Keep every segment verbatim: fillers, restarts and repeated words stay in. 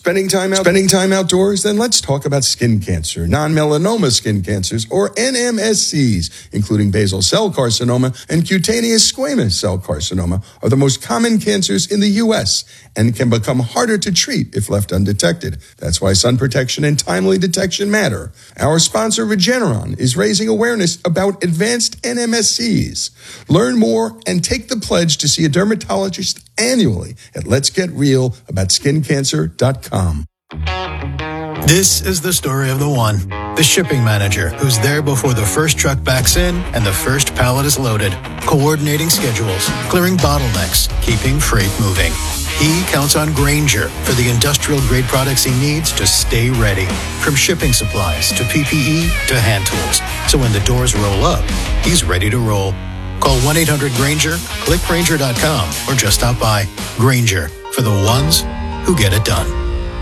Spending time out, spending time outdoors? Then let's talk about skin cancer, non-melanoma skin cancers, or N M S Cs, including basal cell carcinoma and cutaneous squamous cell carcinoma, are the most common cancers in the U S and can become harder to treat if left undetected. That's why sun protection and timely detection matter. Our sponsor, Regeneron, is raising awareness about advanced N M S Cs. Learn more and take the pledge to see a dermatologist annually at lets get real about skin cancer dot com. This is the story of the one, the shipping manager who's there before the first truck backs in and the first pallet is loaded, coordinating schedules, clearing bottlenecks, keeping freight moving. He counts on Grainger for the industrial-grade products he needs to stay ready, from shipping supplies to P P E to hand tools. So when the doors roll up, he's ready to roll. Call one eight hundred Grainger, click Grainger dot com, or just stop by. Grainger, for the ones who get it done.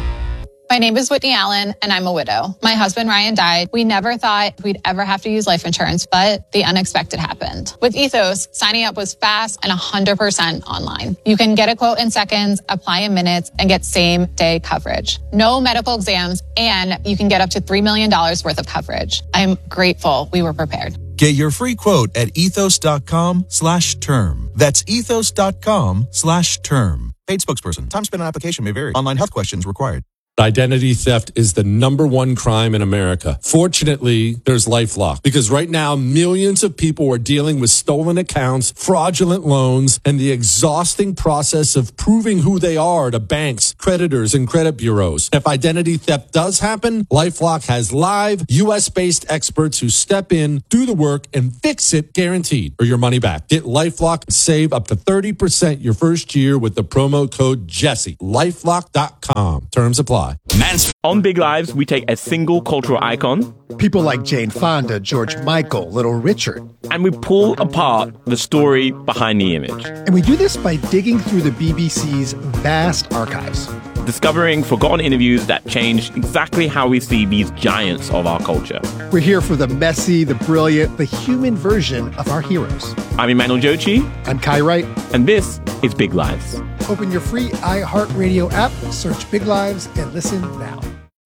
My name is Whitney Allen, and I'm a widow. My husband, Ryan, died. We never thought we'd ever have to use life insurance, but the unexpected happened. With Ethos, signing up was fast and one hundred percent online. You can get a quote in seconds, apply in minutes, and get same-day coverage. No medical exams, and you can get up to three million dollars worth of coverage. I'm grateful we were prepared. Get your free quote at ethos.com slash term. That's ethos.com slash term. Paid spokesperson. Time spent on application may vary. Online health questions required. Identity theft is the number one crime in America. Fortunately, there's LifeLock, because right now millions of people are dealing with stolen accounts, fraudulent loans, and the exhausting process of proving who they are to banks, creditors, and credit bureaus. If identity theft does happen, LifeLock has live U S-based experts who step in, do the work, and fix it guaranteed, or your money back. Get LifeLock and save up to thirty percent your first year with the promo code Jesse. LifeLock dot com. Terms apply. On Big Lives, we take a single cultural icon, people like Jane Fonda, George Michael, Little Richard, and we pull apart the story behind the image. And we do this by digging through the B B C's vast archives, discovering forgotten interviews that changed exactly how we see these giants of our culture. We're here for the messy, the brilliant, the human version of our heroes. I'm Emmanuel Jochi. I'm Kai Wright. And this is Big Lives. Open your free iHeartRadio app, search Big Lives, and listen now.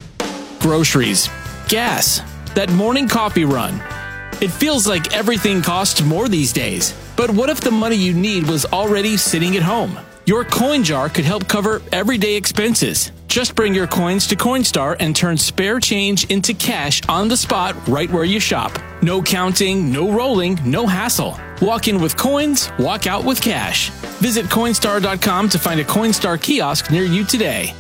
Groceries, gas, that morning coffee run. It feels like everything costs more these days. But what if the money you need was already sitting at home? Your coin jar could help cover everyday expenses. Just bring your coins to Coinstar and turn spare change into cash on the spot right where you shop. No counting, no rolling, no hassle. Walk in with coins, walk out with cash. Visit Coinstar dot com to find a Coinstar kiosk near you today.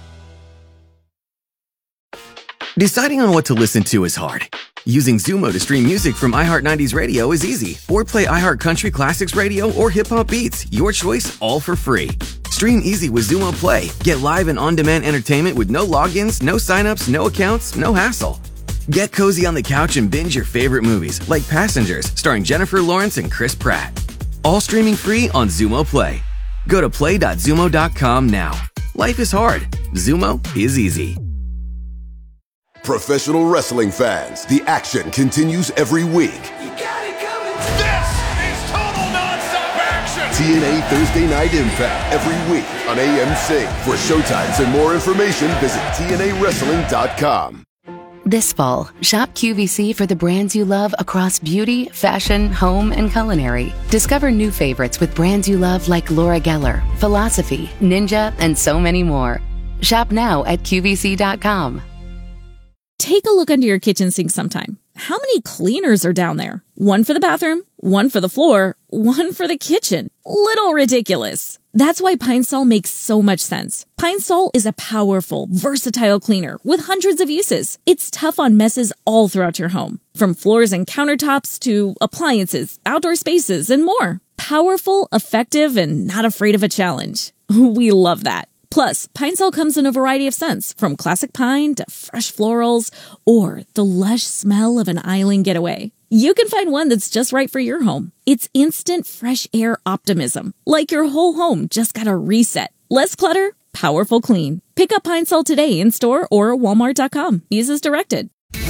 Deciding on what to listen to is hard. Using Zumo to stream music from iHeart nineties Radio is easy. Or play iHeart Country Classics Radio or Hip Hop Beats. Your choice, all for free. Stream easy with Zumo Play. Get live and on-demand entertainment with no logins, no signups, no accounts, no hassle. Get cozy on the couch and binge your favorite movies, like Passengers, starring Jennifer Lawrence and Chris Pratt. All streaming free on Zumo Play. Go to play dot zumo dot com now. Life is hard. Zumo is easy. Professional wrestling fans, the action continues every week. You got it coming. This is total nonstop action. T N A Thursday Night Impact every week on A M C. For showtimes and more information, visit T N A wrestling dot com. This fall, shop Q V C for the brands you love across beauty, fashion, home, and culinary. Discover new favorites with brands you love like Laura Geller, Philosophy, Ninja, and so many more. Shop now at Q V C dot com. Take a look under your kitchen sink sometime. How many cleaners are down there? One for the bathroom, one for the floor, one for the kitchen. Little ridiculous. That's why Pine Sol makes so much sense. Pine Sol is a powerful, versatile cleaner with hundreds of uses. It's tough on messes all throughout your home, from floors and countertops to appliances, outdoor spaces, and more. Powerful, effective, and not afraid of a challenge. We love that. Plus, Pine Sol comes in a variety of scents, from classic pine to fresh florals, or the lush smell of an island getaway. You can find one that's just right for your home. It's instant fresh air optimism, like your whole home just got a reset. Less clutter, powerful clean. Pick up Pine Sol today in store or walmart dot com. Use as directed.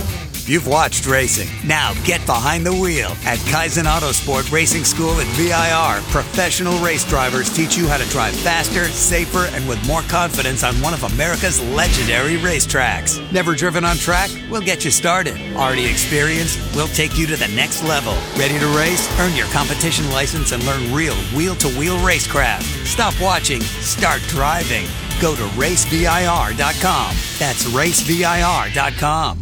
You've watched racing. Now get behind the wheel. At Kaizen Autosport Racing School at V I R, professional race drivers teach you how to drive faster, safer, and with more confidence on one of America's legendary racetracks. Never driven on track? We'll get you started. Already experienced? We'll take you to the next level. Ready to race? Earn your competition license and learn real wheel-to-wheel racecraft. Stop watching. Start driving. Go to race V I R dot com. That's race V I R dot com.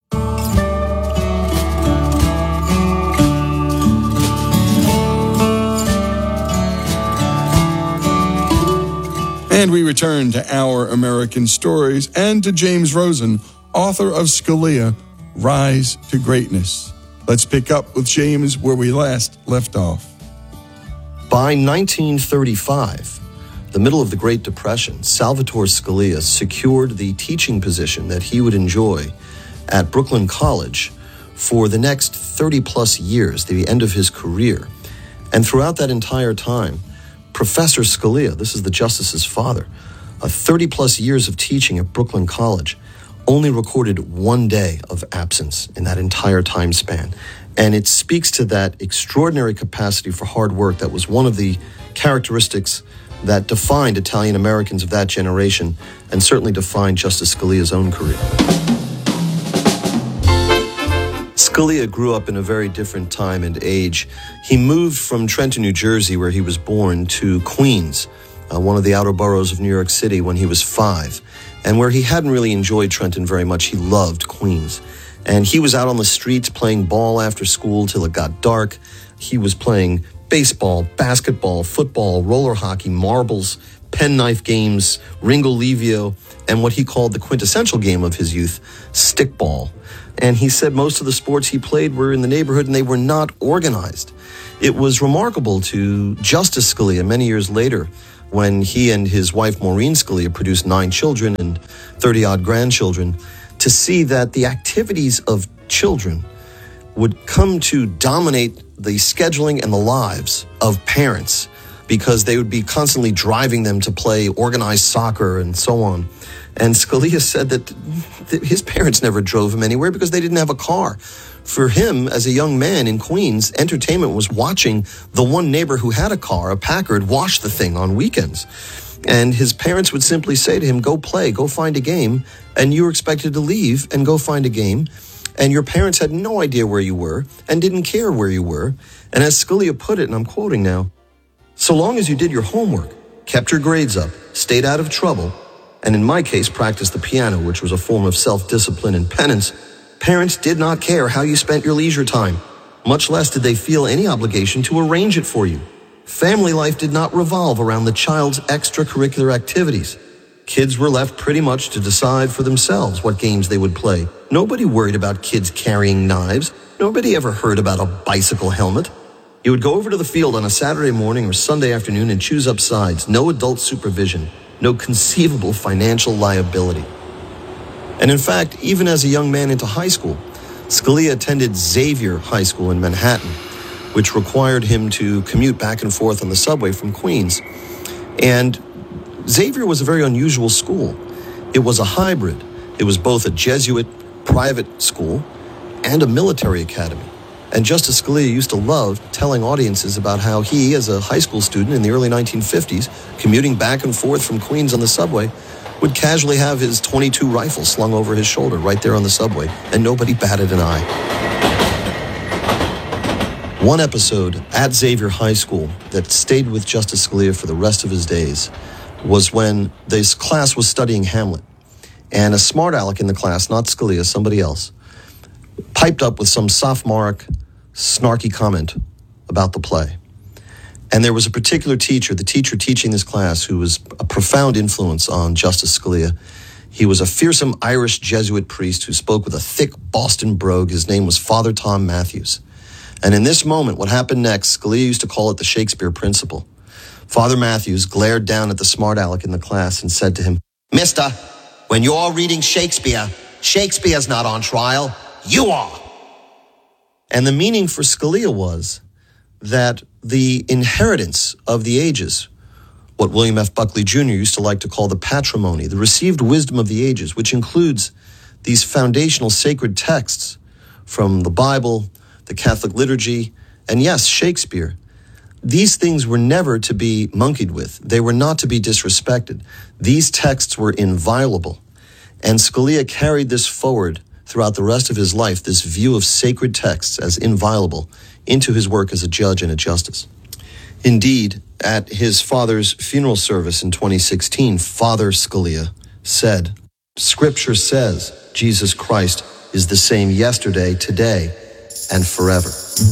And we return to Our American Stories and to James Rosen, author of Scalia, Rise to Greatness. Let's pick up with James where we last left off. By nineteen thirty-five, the middle of the Great Depression, Salvatore Scalia secured the teaching position that he would enjoy at Brooklyn College for the next thirty plus years, the end of his career. And throughout that entire time, Professor Scalia, this is the justice's father, uh, thirty plus years of teaching at Brooklyn College, only recorded one day of absence in that entire time span. And it speaks to that extraordinary capacity for hard work that was one of the characteristics that defined Italian Americans of that generation and certainly defined Justice Scalia's own career. Scalia grew up in a very different time and age. He moved from Trenton, New Jersey, where he was born, to Queens, uh, one of the outer boroughs of New York City, when he was five. And where he hadn't really enjoyed Trenton very much, he loved Queens. And he was out on the streets playing ball after school till it got dark. He was playing baseball, basketball, football, roller hockey, marbles, penknife games, Ringo Livio, and what he called the quintessential game of his youth, stickball. And he said most of the sports he played were in the neighborhood and they were not organized. It was remarkable to Justice Scalia many years later, when he and his wife Maureen Scalia produced nine children and thirty-odd grandchildren, to see that the activities of children would come to dominate the scheduling and the lives of parents, because they would be constantly driving them to play organized soccer and so on. And Scalia said that his parents never drove him anywhere because they didn't have a car. For him, as a young man in Queens, entertainment was watching the one neighbor who had a car, a Packard, wash the thing on weekends. And his parents would simply say to him, go play, go find a game. And you were expected to leave and go find a game. And your parents had no idea where you were and didn't care where you were. And as Scalia put it, and I'm quoting now, so long as you did your homework, kept your grades up, stayed out of trouble, and in my case, practiced the piano, which was a form of self-discipline and penance, parents did not care how you spent your leisure time. Much less did they feel any obligation to arrange it for you. Family life did not revolve around the child's extracurricular activities. Kids were left pretty much to decide for themselves what games they would play. Nobody worried about kids carrying knives. Nobody ever heard about a bicycle helmet. You would go over to the field on a Saturday morning or Sunday afternoon and choose up sides. No adult supervision. No conceivable financial liability. And in fact, even as a young man into high school, Scalia attended Xavier High School in Manhattan, which required him to commute back and forth on the subway from Queens. And Xavier was a very unusual school. It was a hybrid. It was both a Jesuit private school and a military academy. And Justice Scalia used to love telling audiences about how he, as a high school student in the early nineteen fifties, commuting back and forth from Queens on the subway, would casually have his twenty-two rifle slung over his shoulder right there on the subway, and nobody batted an eye. One episode at Xavier High School that stayed with Justice Scalia for the rest of his days was when this class was studying Hamlet, and a smart aleck in the class, not Scalia, somebody else, piped up with some sophomoric, snarky comment about the play. And there was a particular teacher, the teacher teaching this class, who was a profound influence on Justice Scalia. He was a fearsome Irish Jesuit priest who spoke with a thick Boston brogue. His name was Father Tom Matthews. And in this moment, what happened next, Scalia used to call it the Shakespeare principle. Father Matthews glared down at the smart aleck in the class and said to him, "Mister, when you're reading Shakespeare, Shakespeare's not on trial. You are." And the meaning for Scalia was that the inheritance of the ages, what William F. Buckley Junior used to like to call the patrimony, the received wisdom of the ages, which includes these foundational sacred texts, from the Bible, the Catholic liturgy, and yes, Shakespeare. These things were never to be monkeyed with. They were not to be disrespected. These texts were inviolable. And Scalia carried this forward throughout the rest of his life, this view of sacred texts as inviolable, into his work as a judge and a justice. Indeed, at his father's funeral service in twenty sixteen, Father Scalia said, "Scripture says Jesus Christ is the same yesterday, today, and forever."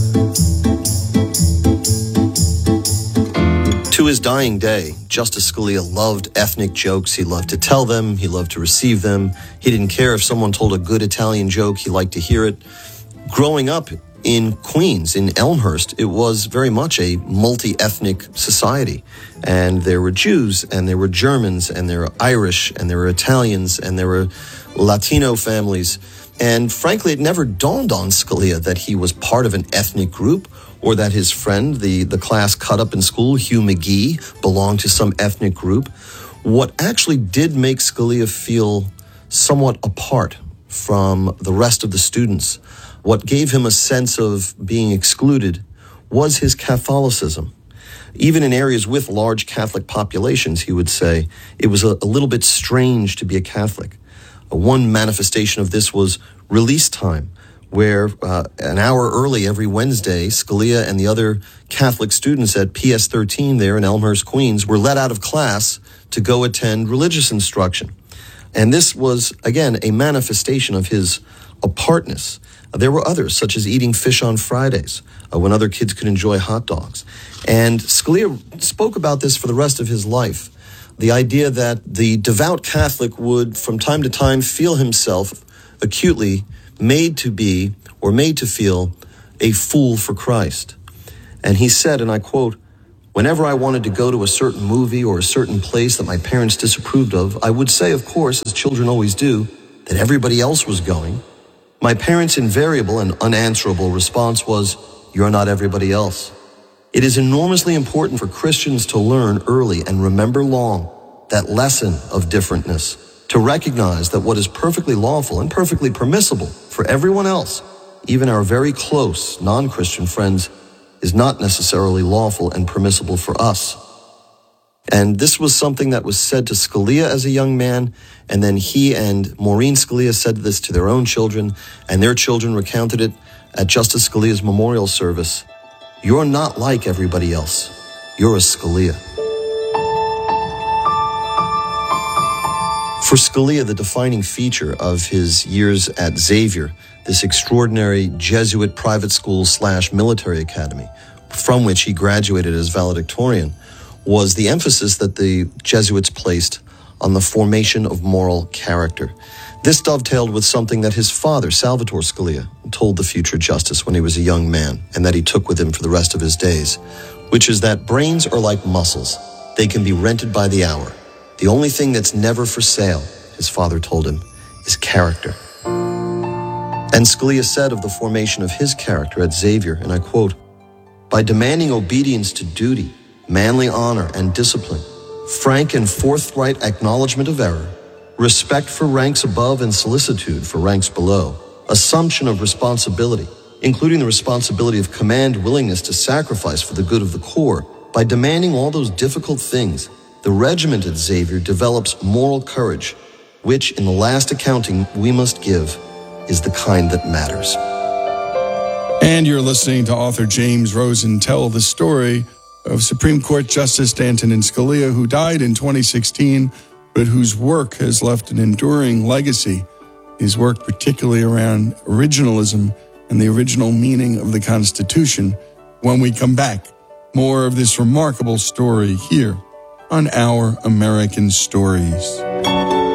To his dying day, Justice Scalia loved ethnic jokes. He loved to tell them. He loved to receive them. He didn't care if someone told a good Italian joke. He liked to hear it. Growing up in Queens, in Elmhurst, it was very much a multi-ethnic society. And there were Jews, and there were Germans, and there were Irish, and there were Italians, and there were Latino families. And frankly, it never dawned on Scalia that he was part of an ethnic group, or that his friend, the, the class cut up in school, Hugh McGee, belonged to some ethnic group. What actually did make Scalia feel somewhat apart from the rest of the students, what gave him a sense of being excluded, was his Catholicism. Even in areas with large Catholic populations, he would say, it was a, a little bit strange to be a Catholic. Uh, one manifestation of this was release time, where uh, an hour early every Wednesday, Scalia and the other Catholic students at P S thirteen there in Elmhurst, Queens, were let out of class to go attend religious instruction. And this was, again, a manifestation of his apartness. Uh, there were others, such as eating fish on Fridays, uh, when other kids could enjoy hot dogs. And Scalia spoke about this for the rest of his life. The idea that the devout Catholic would, from time to time, feel himself acutely made to be, or made to feel, a fool for Christ. And he said, and I quote, "Whenever I wanted to go to a certain movie or a certain place that my parents disapproved of, I would say, of course, as children always do, that everybody else was going. My parents' invariable and unanswerable response was, 'You're not everybody else.' It is enormously important for Christians to learn early and remember long that lesson of differentness, to recognize that what is perfectly lawful and perfectly permissible for everyone else, even our very close non-Christian friends, is not necessarily lawful and permissible for us." And this was something that was said to Scalia as a young man, and then he and Maureen Scalia said this to their own children, and their children recounted it at Justice Scalia's memorial service. "You're not like everybody else. You're a Scalia." For Scalia, the defining feature of his years at Xavier, this extraordinary Jesuit private school slash military academy, from which he graduated as valedictorian, was the emphasis that the Jesuits placed on the formation of moral character. This dovetailed with something that his father, Salvatore Scalia, told the future justice when he was a young man, and that he took with him for the rest of his days, which is that brains are like muscles. They can be rented by the hour. The only thing that's never for sale, his father told him, is character. And Scalia said of the formation of his character at Xavier, and I quote, "By demanding obedience to duty, manly honor and discipline, frank and forthright acknowledgement of error, respect for ranks above and solicitude for ranks below, assumption of responsibility, including the responsibility of command, willingness to sacrifice for the good of the corps, by demanding all those difficult things, the regiment at Xavier develops moral courage, which, in the last accounting we must give, is the kind that matters." And you're listening to author James Rosen tell the story of Supreme Court Justice Antonin Scalia, who died in twenty sixteen, but whose work has left an enduring legacy. His work particularly around originalism and the original meaning of the Constitution. When we come back, more of this remarkable story here on Our American Stories.